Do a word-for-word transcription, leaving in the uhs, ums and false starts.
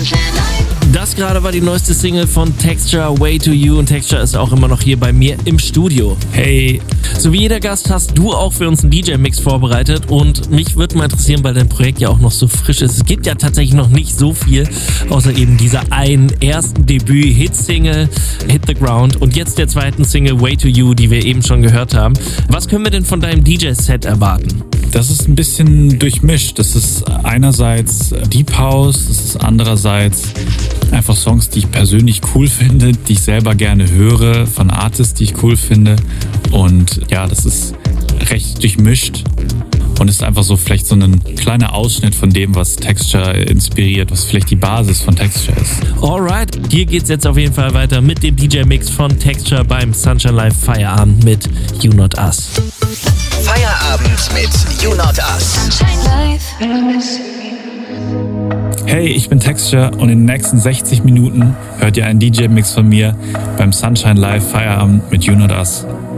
Das gerade war die neueste Single von Texture, Way to You, und Texture ist auch immer noch hier bei mir im Studio. Hey! So wie jeder Gast hast du auch für uns einen D J-Mix vorbereitet, und mich würde mal interessieren, weil dein Projekt ja auch noch so frisch ist. Es gibt ja tatsächlich noch nicht so viel, außer eben dieser einen ersten Debüt-Hit-Single, Hit the Ground, und jetzt der zweiten Single, Way to You, die wir eben schon gehört haben. Was können wir denn von deinem D J-Set erwarten? Das ist ein bisschen durchmischt. Das ist einerseits Deep House, das ist andererseits einfach Songs, die ich persönlich cool finde, die ich selber gerne höre, von Artists, die ich cool finde. Und ja, das ist recht durchmischt und ist einfach so vielleicht so ein kleiner Ausschnitt von dem, was Texture inspiriert, was vielleicht die Basis von Texture ist. Alright, hier geht's jetzt auf jeden Fall weiter mit dem D J-Mix von Texture beim Sunshine Live Feierabend mit You Not Us. Feierabend mit You Not Us. Hey, ich bin Texture und in den nächsten sechzig Minuten hört ihr einen D J-Mix von mir beim Sunshine Live Feierabend mit You Not Us.